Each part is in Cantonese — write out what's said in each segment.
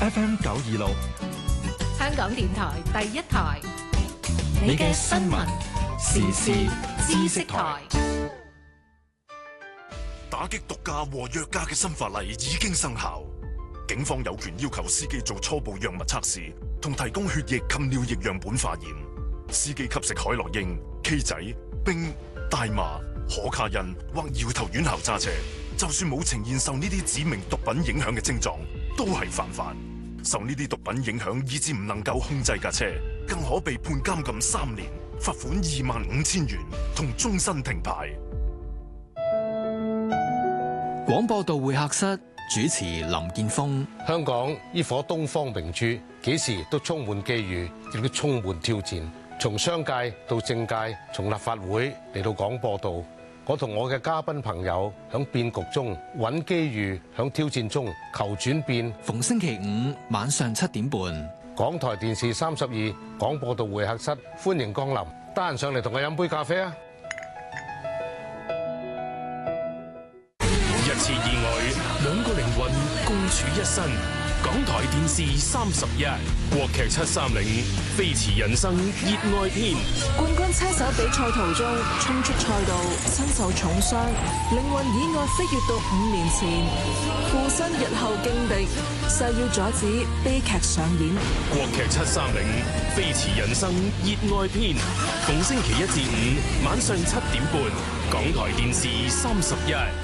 FM 926， 香港電台第一台， 你嘅新聞時事知識台。 打擊毒駕和藥駕嘅新法例已經生效，警方有權要求司機做初步藥物測試，同提供血液及尿液樣本化驗。司機吸食海洛因、K 仔、冰、大麻、可卡因或搖頭丸後揸車，就算冇呈現受呢啲指明毒品影響嘅症狀，都係犯法。受呢啲毒品影響以致唔能夠控制架車，更可被判監禁3年、罰款25,000元同終身停牌。 廣播道會客室主持林建峰。 香港呢顆東方明珠，幾時都充滿機遇，亦都充滿挑戰。從商界到政界，從立法會嚟到廣播道，我同我嘅嘉賓朋友響變局中揾機遇，響挑戰中求轉變。 逢星期五晚上7點半， 港台電視32廣播道會客室，歡迎光臨。得閒上嚟同我飲杯咖啡啊！ 一次意外，兩個靈魂共處一身。港台電視31，國劇730，飛馳人生熱愛篇。 冠軍車手比賽途中衝出賽道，身受重傷，靈魂意外飛越到5年前，附身日後勁敵，誓要阻止悲劇上演。 國劇730，飛馳人生熱愛篇，逢星期1至5晚上7點半，港台電視31。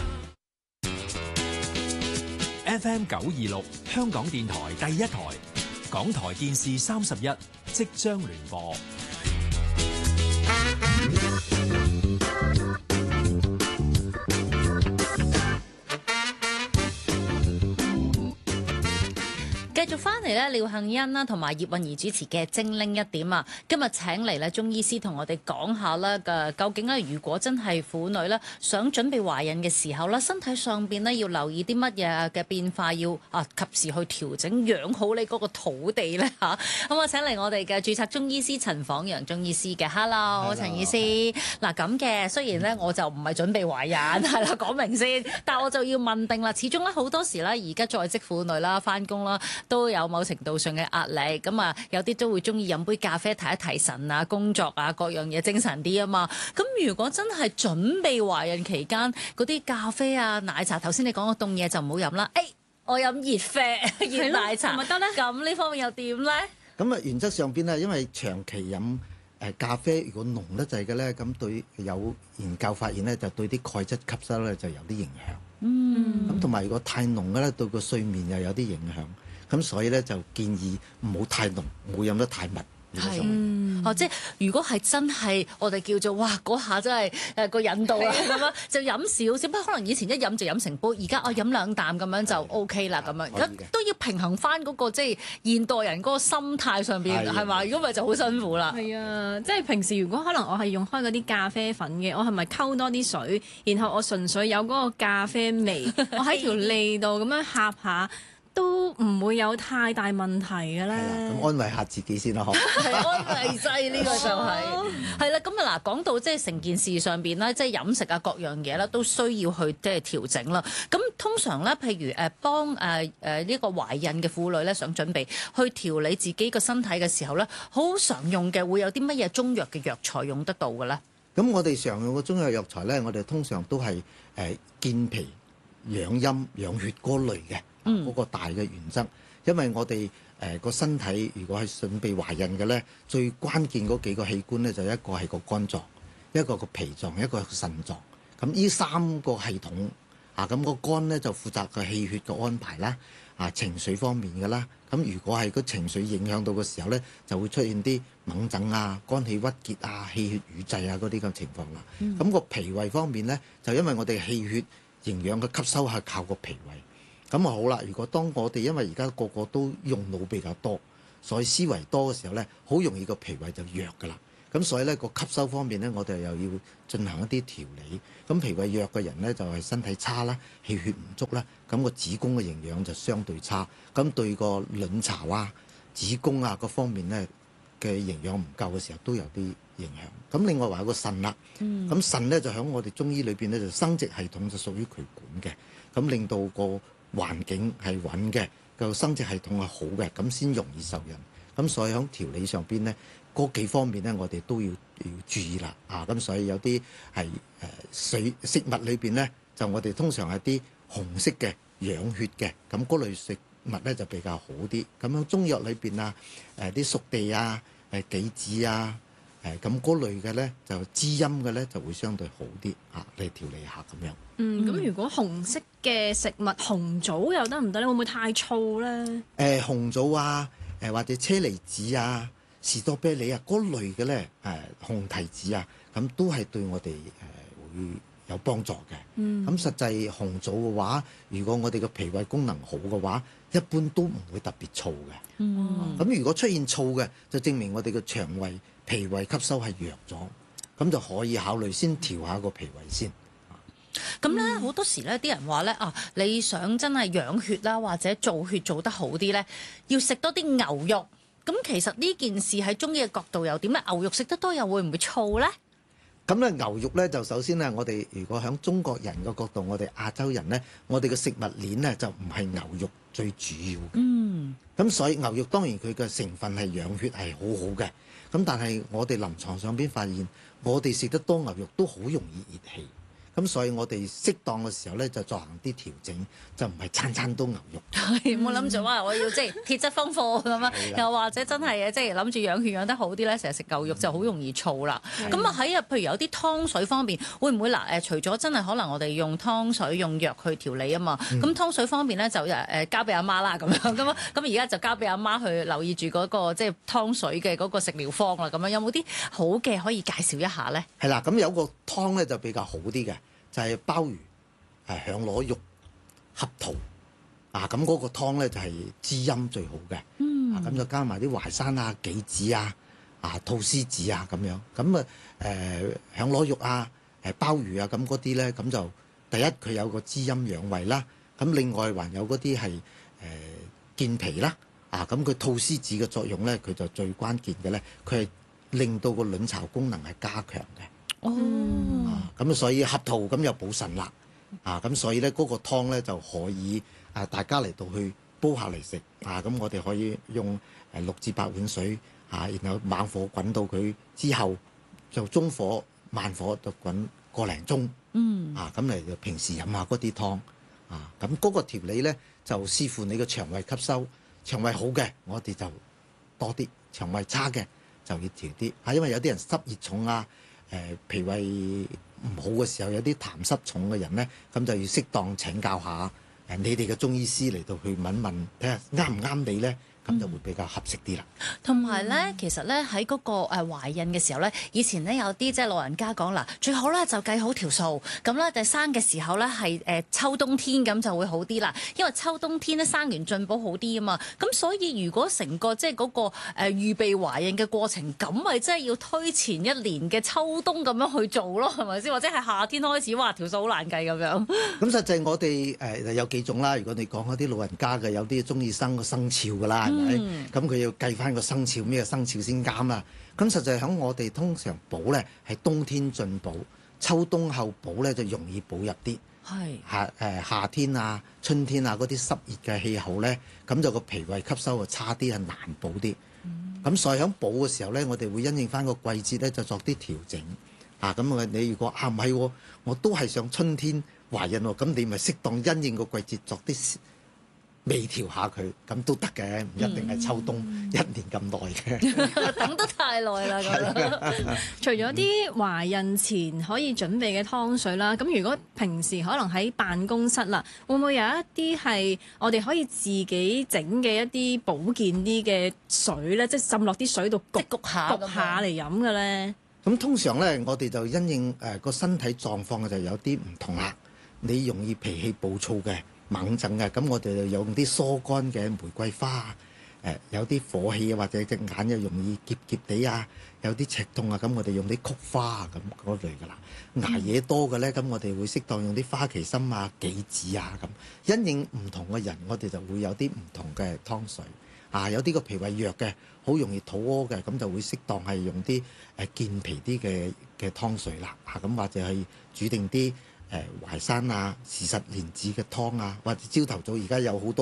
FM 926，香港電台第一台，港台電視31即將聯播。 繼續翻嚟咧，廖杏欣啦同埋葉韻儀主持嘅精靈一點啊，今日請嚟咧中醫師同我哋講下啦嘅，究竟咧如果真係婦女咧想準備懷孕嘅時候咧，身體上邊咧要留意啲乜嘢嘅變化，要及時去調整，養好你嗰個土地咧嚇。咁我請嚟我哋嘅註冊中醫師陳晃陽中醫師嘅 ，Hello 陳醫師。嗱咁嘅，雖然咧我就唔係準備懷孕，係啦講明先，但係我就要問定啦。始終咧好多時咧，而家在職婦女啦，翻工啦，都有某程度上嘅壓力，咁啊有啲都會中意飲杯咖啡提一提神啊，工作啊各樣嘢精神啲啊嘛。咁如果真係準備懷孕期間嗰啲咖啡啊、奶茶，頭先你講個凍嘢就唔好飲啦。我飲熱啡、熱奶茶咪得咧？咁呢方面又點咧？ 咁啊原則上邊咧，因為長期飲咖啡，如果濃得滯嘅咧，咁對有研究發現咧，就對啲鈣質吸收咧就有啲影響。咁同埋如果太濃嘅咧，對個睡眠又有啲影響。咁所以咧就建議唔好太濃，唔好飲得太密。 係，即係如果係真係我哋叫做哇嗰下真係個引導啦咁樣，就飲少少。不過可能以前一飲就飲成杯，而家我飲2啖咁樣就 OK 啦咁樣。都要平衡翻嗰個即係現代人嗰個心態上邊係嘛？如果唔係就好辛苦啦。 係啊，即係平時如果可能我係用開嗰啲咖啡粉嘅，我係咪溝多啲水，然後我純粹有嗰個咖啡味，我喺條脷度咁樣呷下，都唔會有太大問題嘅咧。 咁安慰下自己先啦，嗬。 係安慰劑呢個就係啦。咁啊嗱，講到即係成件事上邊咧，即係飲食啊各樣嘢啦，都需要去即係調整啦。咁通常咧，譬如幫呢個懷孕嘅婦女咧，想準備去調理自己個身體嘅時候咧，好常用嘅會有啲乜嘢中藥嘅藥材用得到嘅咧？ 咁我哋常用嘅中藥藥材咧，我哋通常都係健脾、養陰、養血嗰類嘅。嗰個大嘅原則，因為我哋個身體如果係準備懷孕嘅咧，最關鍵嗰幾個器官咧，就一個係個肝臟，一個個脾臟，一個係個腎臟。咁呢3個系統咁個肝咧就負責個氣血嘅安排啦，情緒方面嘅啦。咁如果係個情緒影響到嘅時候咧，就會出現啲猛疹啊、肝氣鬱結啊、氣血瘀滯啊嗰啲咁情況啦。咁個脾胃方面咧，就因為我哋氣血營養嘅吸收係靠個脾胃。咁啊好啦，如果當我哋因為而家個個都用腦比較多，所以思維多嘅時候咧，好容易個脾胃就弱㗎啦。咁所以咧個吸收方面咧，我哋又要進行一啲調理。咁脾胃弱嘅人咧，就係身體差啦，氣血唔足啦，咁個子宮嘅營養就相對差，咁對個卵巢啊、子宮啊各方面咧嘅營養唔夠嘅時候都有啲影響。咁另外話有個腎啦，咁腎咧就喺我哋中醫裏邊咧就生殖系統就屬於佢管嘅，咁令到個環境係穩嘅， 個生殖系統係好嘅，咁先容易受孕。咁所以喺調理上邊咧，嗰幾方面咧，我哋都要注意啦。咁所以有啲係食物裏邊咧，就我哋通常係啲紅色嘅養血嘅，咁嗰類食物咧就比較好啲。咁喺中藥裏邊啊，啲熟地啊、杞子啊，咁嗰類嘅咧就滋陰嘅咧就會相對好啲嚟調理下咁樣。 咁如果紅色嘅食物紅棗又得唔得咧？會唔會太燥咧？ 紅棗啊，或者車厘子啊、士多啤梨啊嗰類嘅咧，紅提子啊，咁都係對我哋會有幫助嘅。咁實際紅棗嘅話，如果我哋嘅脾胃功能好嘅話，一般都唔會特別燥嘅。咁如果出現燥嘅，就證明我哋嘅腸胃脾胃吸收係弱咗，咁就可以考慮先調下個脾胃先。 咁咧好多時咧，啲人話咧你想真係養血啦，或者造血做得好啲咧，要食多啲牛肉。咁其實呢件事喺中醫嘅角度又點咧？牛肉食得多又會唔會燥咧？ 咁咧牛肉咧就首先咧，我哋如果喺中國人嘅角度，我哋亞洲人咧，我哋嘅食物鏈咧就唔係牛肉最主要嘅。咁所以牛肉當然佢嘅成分係養血係好好嘅。咁但係我哋臨床上邊發現，我哋食得多牛肉都好容易熱氣。咁所以我哋適當嘅時候咧，就進行啲調整，就唔係餐餐都牛肉。 冇諗住話我要即係鐵質豐富咁樣，又或者真係即係諗住養血養得好啲咧，成日食牛肉就好容易燥啦。咁啊喺譬如有啲湯水方面，會唔會除咗真係可能我哋用湯水用藥去調理啊嘛？咁湯水方面咧就交俾阿媽啦咁樣咁而家就交俾阿媽去留意住嗰個即係湯水嘅嗰個食療方啦。咁樣有冇啲好嘅可以介紹一下咧？ 係啦，咁有個湯咧就比較好啲嘅。就係鮑魚、響螺肉、合桃咁嗰個湯咧就係滋陰最好嘅。咁就加埋啲淮山啊、杞子啊、菟絲子啊咁樣。咁響螺肉啊、鮑魚啊咁嗰啲咧，咁就第一佢有個滋陰養胃啦。咁另外還有嗰啲係健脾啦。咁佢菟絲子嘅作用咧，佢就最關鍵嘅咧，佢係令到個卵巢功能係加強嘅。咁所以合桃咁又補腎啦，咁所以咧嗰個湯咧就可以大家嚟到去煲下嚟食，咁我哋可以用6至8碗水，然後猛火滾到佢之後，就中火慢火就滾個零鐘，咁嚟平時飲下嗰啲湯，咁嗰個調理咧就視乎你個腸胃吸收，腸胃好嘅我哋就多啲，腸胃差嘅就要調啲，因為有啲人濕熱重脾胃唔好嘅時候，有啲痰濕重嘅人咧，咁就要適當請教下你哋嘅中醫師嚟到去問問，睇下啱唔啱你咧，咁就會比較合適啲啦。 同埋咧，其實咧喺嗰個懷孕嘅時候咧，以前咧有啲即係老人家講啦，最好咧就計好條數，咁咧就生嘅時候咧係秋冬天咁就會好啲啦，因為秋冬天咧生完進補好啲啊嘛。咁所以如果成個即係嗰個預備懷孕嘅過程，咁咪真係要推前一年嘅秋冬咁樣去做咯，係咪先？或者係夏天開始，哇條數好難計咁樣。咁實際我哋有幾種啦。如果你講嗰啲老人家嘅，有啲中意生個生肖㗎啦。咁佢要計翻個生肖，咩生肖先啱啦。咁實際喺我哋通常補咧係冬天進補，秋冬後補咧就容易補入啲。夏天啊、春天啊嗰啲濕熱嘅氣候咧，咁就個脾胃吸收就差啲，係難補啲。咁所以喺補嘅時候咧，我哋會因應翻個季節咧，就作啲調整。咁你如果唔係，我都係想春天懷孕喎，咁你咪適當因應個季節作啲微調下佢，咁都得嘅，唔一定係秋冬1年咁耐嘅。 等得太耐啦，咁樣。 除咗啲懷孕前可以準備嘅湯水啦，咁如果平時可能喺辦公室啦，會唔會有一啲係我哋可以自己整嘅一啲保健啲嘅水咧，即係浸落啲水度焗下嚟飲嘅咧？ 咁通常咧，我哋就因應個身體狀況就有啲唔同啦。你容易脾氣暴躁嘅、猛症嘅，咁我哋就用啲疏肝嘅玫瑰花有啲火氣啊，或者隻眼又容易澀澀地啊，有啲赤痛啊，咁我哋用啲菊花啊咁嗰類噶啦。捱夜多嘅咧，咁我哋會適當用啲花旗參啊、杞子啊咁。因應唔同嘅人，我哋就會有啲唔同嘅湯水。有啲個脾胃弱嘅，好容易肚屙嘅，咁就會適當係用啲健脾啲嘅湯水啦。咁或者係煮定啲淮山啊、時實蓮子嘅湯啊，或者朝頭早而家有好多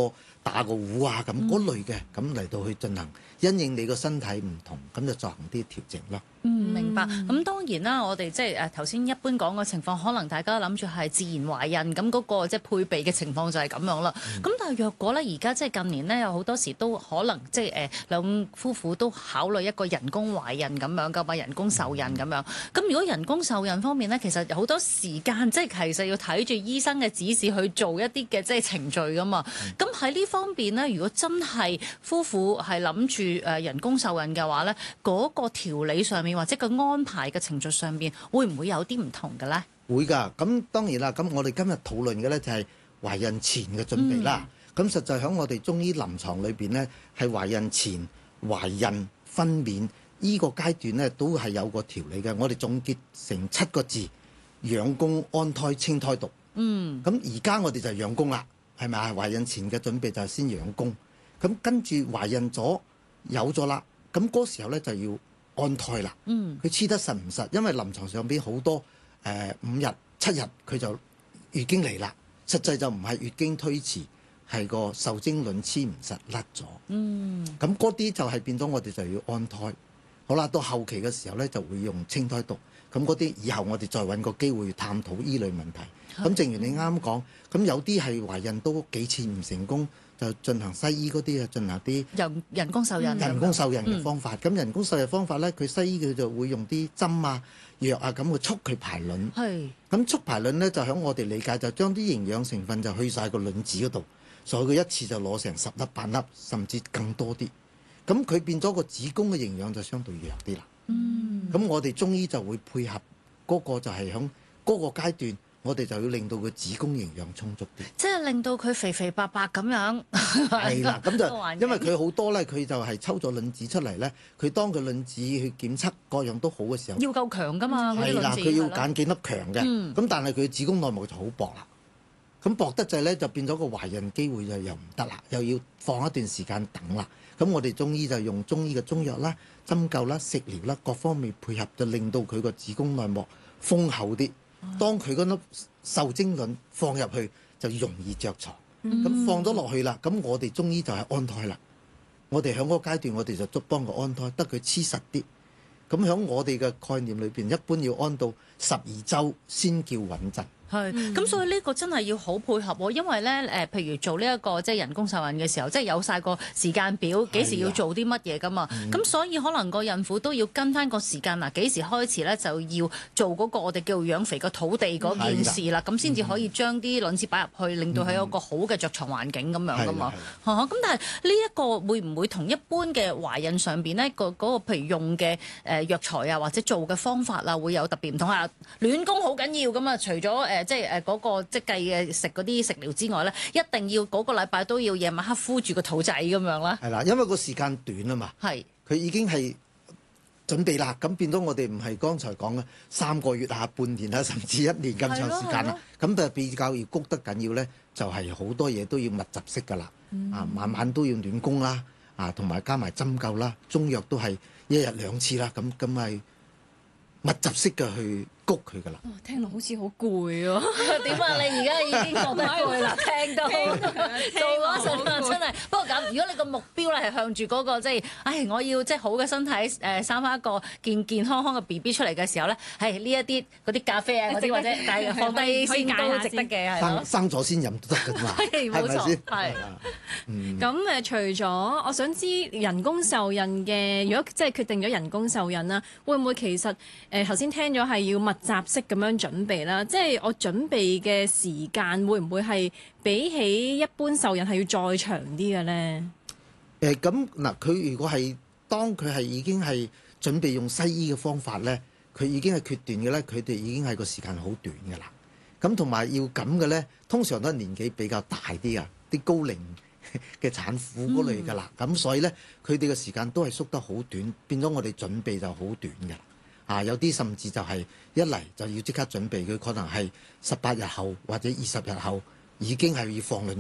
打個壺啊咁嗰類嘅，咁嚟到去進行，因應你個身體唔同，咁就進行啲調整咯。 明白。咁當然啦，我哋即係頭先一般講嘅情況，可能大家諗住係自然懷孕，咁嗰個即係配備嘅情況就係咁樣啦。咁但係若果咧，而家即係近年咧，有好多時都可能即係兩夫婦都考慮一個人工懷孕咁樣噶嘛，人工受孕咁樣。咁如果人工受孕方面咧，其實好多時間即係其實要睇住醫生嘅指示去做一啲嘅即係程序噶嘛。咁喺呢方面咧，如果真係夫婦係諗住人工受孕嘅話咧，嗰個調理上面或者個安排嘅程序上面，會唔會有啲唔同嘅咧？ 會㗎，咁當然啦。咁我哋今日討論嘅咧就係懷孕前嘅準備啦。咁實際喺我哋中醫臨床裏邊咧，係懷孕前、懷孕、分娩呢個階段咧，都係有個調理嘅。我哋總結成7個字：養宮、安胎、清胎毒。咁而家我哋就係養宮啦，係咪啊？懷孕前嘅準備就係先養宮。咁跟住懷孕咗有咗啦，咁嗰時候咧就要安胎啦。佢黐得實唔實？因為臨床上邊好多5日、7日佢就月經嚟啦，實際就唔係月經推遲，係個受精卵黐唔實甩咗。咁嗰啲就係變咗我哋就要安胎。好啦，到後期嘅時候咧就會用清胎毒。咁嗰啲以後我哋再揾個機會探討依類問題。咁正如你啱講，咁有啲係懷孕都幾次唔成功，就進行西醫嗰啲啊，進行啲人工受孕。 人工受孕嘅方法。咁人工受孕方法咧，佢西醫佢就會用啲針啊、藥啊咁去促佢排卵。咁促排卵咧，就喺我哋理解就將啲營養成分就去晒個卵子嗰度，所以佢一次就攞成10粒、8粒，甚至更多啲。咁佢變咗個子宮嘅營養就相對弱啲啦。咁我哋中醫就會配合嗰個就係喺嗰個階段，我哋就要令到個子宮營養充足啲， 即係令到佢肥肥白白咁樣。 係啦，咁就因為佢好多咧，佢就係抽咗卵子出嚟咧，佢當佢卵子去檢測各樣都好嘅時候， 要夠強㗎嘛， 係啦，佢要揀幾粒強嘅。咁但係佢子宮內膜就好薄啦，咁薄得滯咧就變咗個懷孕機會就又唔得啦，又要放一段時間等啦。咁我哋中醫就用中醫嘅中藥啦、針灸啦、食療啦，各方面配合，就令到佢個子宮內膜豐厚啲。當佢嗰粒受精卵放入去，就容易着床。咁放咗落去啦，咁我哋中醫就係安胎啦。我哋喺嗰個階段，我哋就幫佢安胎，得佢黐實啲。咁喺我哋嘅概念裏邊，一般要安到12週先叫穩陣。 咁所以呢個真係要好配合喎，因為咧譬如做呢一個即係人工受孕嘅時候，即係有晒個時間表，幾時要做啲乜嘢噶嘛。咁所以可能個孕婦都要跟翻個時間嗱，幾時開始咧就要做嗰個我哋叫養肥個土地嗰件事啦，咁先至可以將啲卵子擺入去，令到佢有個好嘅着床環境咁樣噶嘛。咁但係呢一個會唔會同一般嘅懷孕上邊咧嗰個譬如用嘅藥材啊，或者做嘅方法啊，會有特別唔同啊？暖宮好緊要咁啊，除咗即係嗰個即係計嘅食嗰啲食療之外咧，一定要嗰個禮拜都要夜晚黑敷住個肚仔咁樣啦。 係啦，因為個時間短啊嘛。佢已經係準備啦，咁變到我哋唔係剛才講嘅3個月啊、半年啊，甚至1年咁長時間啦。咁就比較要谷得緊要咧，就係好多嘢都要密集式㗎啦。晚晚都要暖宮啦，同埋加埋針灸啦，中藥都係1日2次啦。咁係密集式嘅去谷佢㗎啦。 聽落好似好攰喎。 點啊？你而家已經覺得攰啦？聽到做嗰陣真係。不過咁，如果你個目標咧係向住嗰個即係，我要即係好嘅身體生翻一個健健康康嘅 BB 出嚟嘅時候咧，係呢一啲嗰啲咖啡啊嗰啲或者，但係放低先都值得嘅，係咯。 生咗先飲都得㗎嘛。係咪先？係。 咁除咗我想知人工受孕嘅，如果即係決定咗人工受孕啦，會唔會其實頭先聽咗係要密集式咁樣準備啦？即係我準備嘅時間會唔會係比起一般受孕係要再長啲嘅咧？ 咁嗱，佢如果係當佢係已經係準備用西醫嘅方法咧，佢已經係決斷嘅咧，佢哋已經係個時間好短嘅啦。咁同埋要咁嘅咧，通常都係年紀比較大啲啊，啲高齡嘅產婦嗰類㗎啦。咁所以咧，佢哋嘅時間都係縮得好短，變咗我哋準備就好短㗎啦。有啲甚至就係一嚟就要即刻準備，佢可能係18日後或者20日後已經係要放卵。